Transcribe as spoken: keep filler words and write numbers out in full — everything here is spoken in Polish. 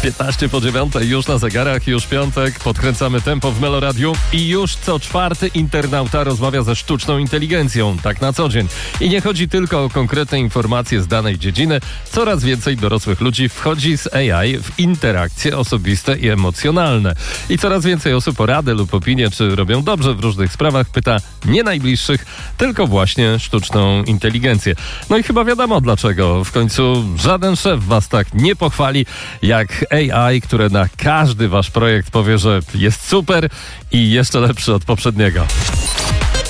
piętnaście po dziewiątej, już na zegarach, już piątek, podkręcamy tempo w Meloradiu i już co czwarty internauta rozmawia ze sztuczną inteligencją, tak na co dzień. I nie chodzi tylko o konkretne informacje z danej dziedziny, coraz więcej dorosłych ludzi wchodzi z A I w interakcje osobiste i emocjonalne. I coraz więcej osób o radę lub opinię, czy robią dobrze w różnych sprawach, pyta nie najbliższych, tylko właśnie sztuczną inteligencję. No i chyba wiadomo dlaczego. W końcu żaden szef was tak nie pochwali jak A I, które na każdy wasz projekt powie, że jest super i jeszcze lepszy od poprzedniego.